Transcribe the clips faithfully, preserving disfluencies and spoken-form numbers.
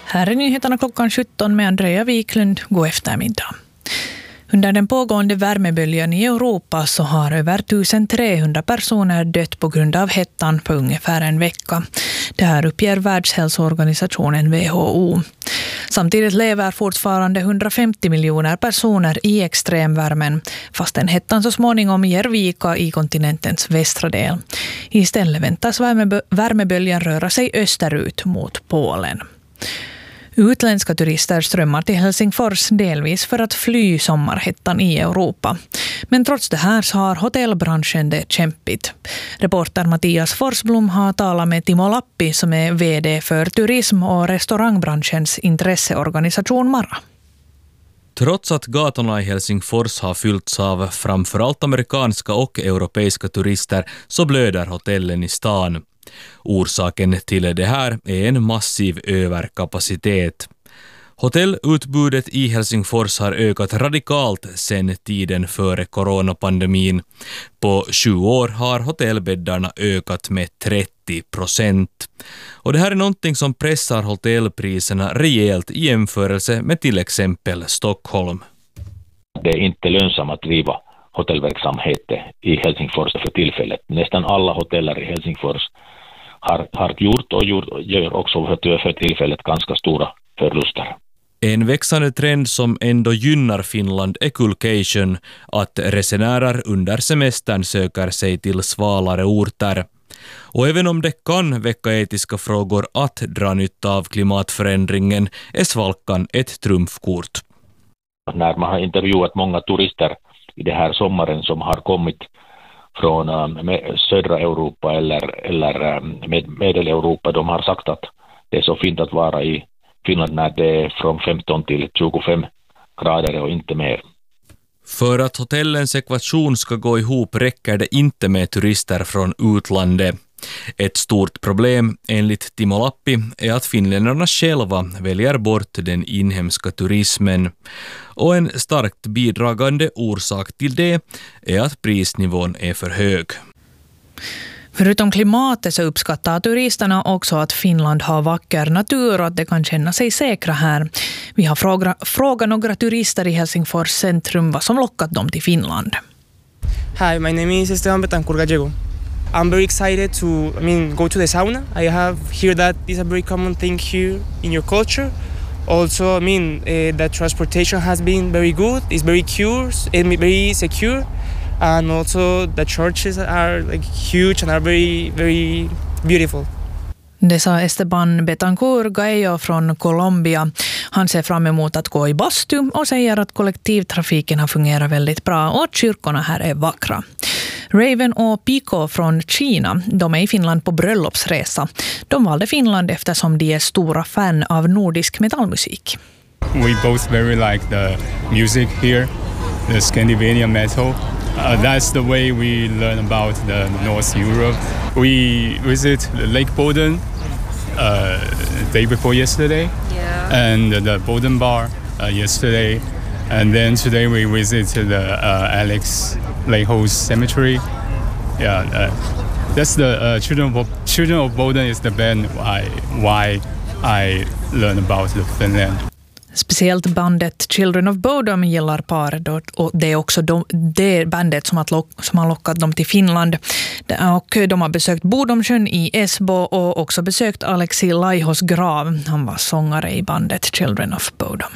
Här är nyheterna klockan sjutton med Andrea Wiklund. God eftermiddag. Under den pågående värmeböljan i Europa så har över tusentrehundra personer dött på grund av hettan på ungefär en vecka. Det här uppger Världshälsoorganisationen W H O. Samtidigt lever fortfarande hundrafemtio miljoner personer i extremvärmen, fastän hettan så småningom ger vika i kontinentens västra del. Istället väntas värmeböljan röra sig österut mot Polen. Utländska turister strömmar till Helsingfors delvis för att fly sommarhettan i Europa. Men trots det här så har hotellbranschen det kämpigt. Reporter Mattias Forsblom har talat med Timo Lappi som är vd för turism- och restaurangbranschens intresseorganisation Mara. Trots att gatorna i Helsingfors har fyllts av framförallt amerikanska och europeiska turister så blöder hotellen i stan. Orsaken till det här är en massiv överkapacitet. Hotellutbudet i Helsingfors har ökat radikalt sedan tiden före coronapandemin. På sju år har hotellbäddarna ökat med trettio procent. Och det här är någonting som pressar hotellpriserna rejält i jämförelse med till exempel Stockholm. Det är inte lönsamt att driva hotellverksamhet i Helsingfors för tillfället. Nästan alla hoteller i Helsingfors har, har gjort och gjort, gör också för, för tillfället ganska stora förluster. En växande trend som ändå gynnar Finland är kulcation, att resenärer under semestern söker sig till svalare orter. Och även om det kan väcka etiska frågor att dra nytta av klimatförändringen är svalkan ett trumfkort. När man har intervjuat många turister i det här sommaren som har kommit från äh, södra Europa eller, eller äh, med, Medeleuropa, de har sagt att det är så fint att vara i Finland när det är från femton till tjugofem grader och inte mer. För att hotellens ekvation ska gå ihop räcker det inte med turister från utlandet. Ett stort problem enligt Timo Lappi är att finländarna själva väljer bort den inhemska turismen. Och en starkt bidragande orsak till det är att prisnivån är för hög. Förutom klimatet så uppskattar turisterna också att Finland har vacker natur och att de kan känna sig säkra här. Vi har fråga, frågat några turister i Helsingfors centrum vad som lockat dem till Finland. Hi, my name is Esteban Betancourt Gallego. I'm very excited to, I mean, go to the sauna. I have heard that it's a very common thing here in your culture. Also, I mean, uh, the transportation has been very good. It's very curious, and very secure. And also the churches are like huge and are very, very beautiful. Det sa Esteban Betancourt Gallo från Colombia. Han ser fram emot att gå i bastu och säger att kollektivtrafiken har fungerat väldigt bra och att kyrkorna här är vackra. Raven och Pico från Kina, de är i Finland på bröllopsresa. De valde Finland eftersom de är stora fan av nordisk metallmusik. We both very like the music here, the Scandinavian metal. Uh, that's the way we learn about the North Europe. We visit Lake Boden uh, day before yesterday, yeah. and the Boden bar uh, yesterday, and then today we visit the uh, Alex Lehos Cemetery. Yeah, uh, that's the uh, Children of Children of Boden is the band I, why I learn about the Finland. Speciellt bandet Children of Bodom gillar paret och det är också de, det bandet som, att lock, som har lockat dem till Finland. Och de har besökt Bodomsjön i Esbo och också besökt Alexi Laihos grav. Han var sångare i bandet Children of Bodom.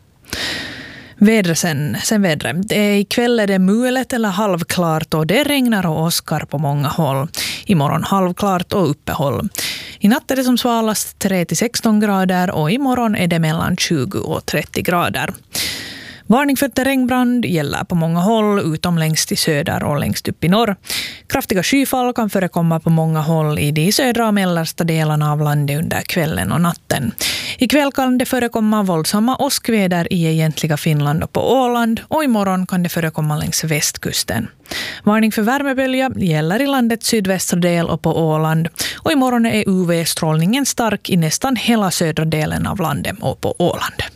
Vädret sen, sen vädret. Ikväll är det mulet eller halvklart och det regnar och åskar på många håll. Imorgon halvklart och uppehåll. I natt är det som svalast tre till sexton grader och imorgon är det mellan tjugo och trettio grader. Varning för regnbrand gäller på många håll utom längst i söder och längst upp i norr. Kraftiga skyfall kan förekomma på många håll i de södra och mellersta delarna av landet under kvällen och natten. Ikväll kan det förekomma våldsamma åskväder i egentliga Finland och på Åland och imorgon kan det förekomma längs västkusten. Varning för värmebölja gäller i landets sydvästra del och på Åland och imorgon är U V-strålningen stark i nästan hela södra delen av landet och på Åland.